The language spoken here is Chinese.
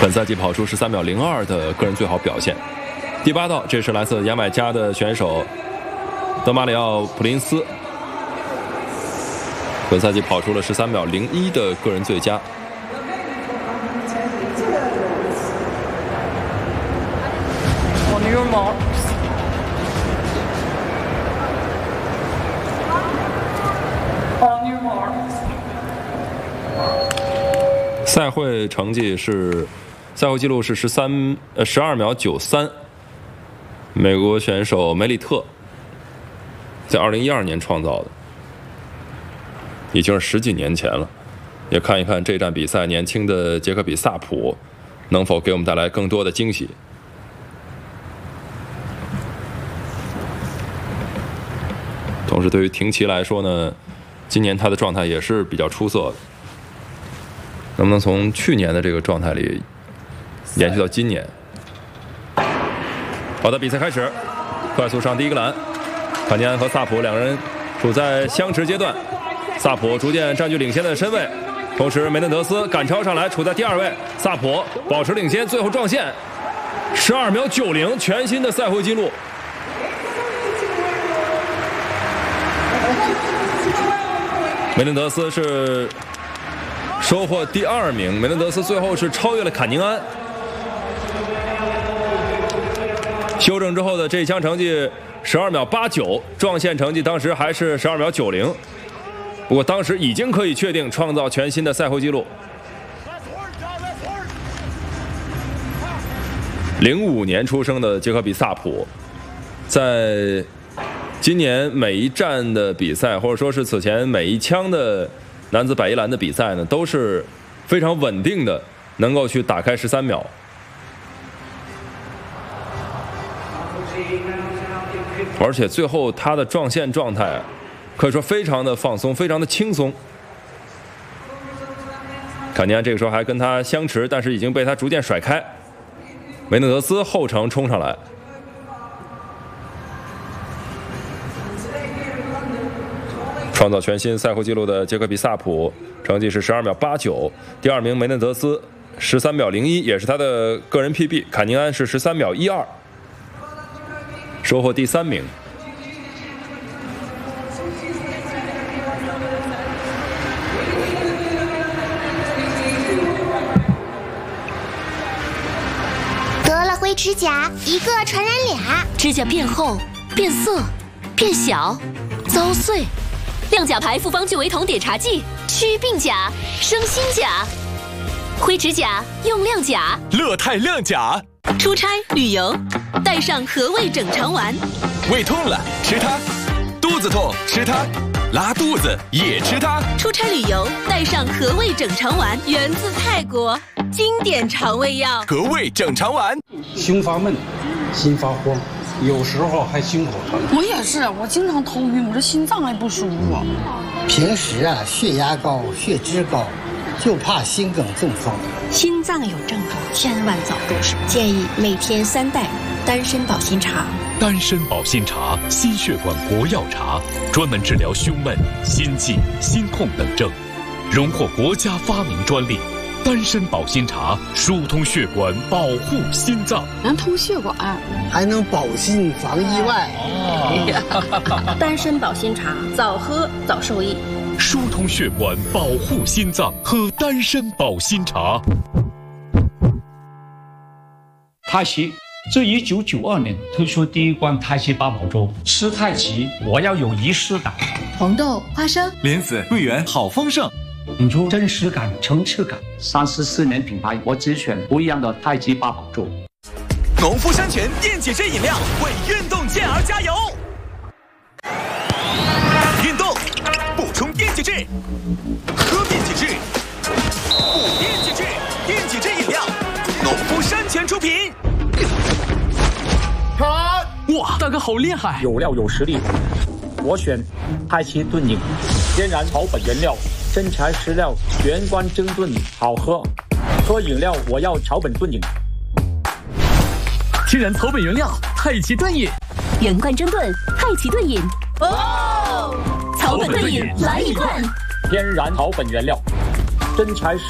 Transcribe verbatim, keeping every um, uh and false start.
本赛季跑出十三秒零二的个人最好表现。第八道，这是来自牙买加的选手德马里奥·普林斯，本赛季跑出了十三秒零一的个人最佳。 On your marks. On your marks. 赛会成绩是，赛会纪录是十三呃十二秒九三。美国选手梅里特在二零一二年创造的，已经是十几年前了。也看一看这站比赛，年轻的杰克比萨普能否给我们带来更多的惊喜。同时，对于廷奇来说呢，今年他的状态也是比较出色的。能不能从去年的这个状态里延续到今年？好的，比赛开始，快速上第一个篮，坎尼安和萨普两人处在相持阶段，萨普逐渐占据领先的身位，同时梅嫩德斯赶超上来，处在第二位，萨普保持领先，最后撞线，十二秒九零，全新的赛会纪录。梅嫩德斯是收获第二名，梅嫩德斯最后是超越了坎宁安。修正之后的这一枪成绩十二秒八九，撞线成绩当时还是十二秒九零，不过当时已经可以确定创造全新的赛会纪录。零五年出生的杰克比萨普，在今年每一站的比赛，或者说是此前每一枪的男子百一栏的比赛呢，都是非常稳定的，能够去打开十三秒。而且最后他的撞线状态可以说非常的放松，非常的轻松。坎尼安这个时候还跟他相持，但是已经被他逐渐甩开。梅嫩德斯后程冲上来，创造全新赛会纪录的杰克比萨普成绩是十二秒八九，第二名梅嫩德斯十三秒零一，也是他的个人 P B。坎尼安是十三秒一二。收获第三名。 得了灰指甲，一个传染俩， 指甲变厚、变色、变小、遭碎。亮甲牌复方聚维酮碘茶剂，祛病甲，生新甲。灰指甲用亮甲， 乐泰亮甲。 出差旅游，带上和味整肠丸。 胃痛了吃它，肚子痛吃它，拉肚子也吃它。 出差旅游带上和味整肠丸，源自泰国，经典肠胃药。 和味整肠丸。 胸发闷，心发慌，有时候还心口疼。 我也是，我经常头晕，我这心脏还不舒服。 平时啊，血压高，血脂高，就怕心梗中风。 心脏有症状，千万早重视。建议每天三袋丹参保心茶。 丹参保心茶，心血管国药茶，专门治疗胸闷、心悸、心痛等症，荣获国家发明专利。丹参保心茶疏通血管，保护心脏， 能通血管， 还能保心防意外。 哦、丹参保心茶，早喝早受益。 疏通血管，保护心脏，喝丹参保心茶。 太极自一九九二年推出第一罐太极八宝粥，吃太极我要有仪式感。 红豆、花生、 莲子、桂圆，好丰盛， 引出真实感、层次感。三十四年品牌，我只选不一样的太极八宝粥。 农夫山泉电解质饮料，为运动健儿加油！运动补充电解质，喝电解质，补电解质，电解质饮料，农夫山泉出品。 哇，大哥好厉害！ 有料有实力，我选太极炖饮，天然草本原料，真材实料，原罐蒸炖，好喝。喝饮料我要草本炖饮。 天然草本原料，太极炖饮， 原罐蒸炖，太极炖饮。哦，草本炖饮来一罐。 天然草本原料，真材实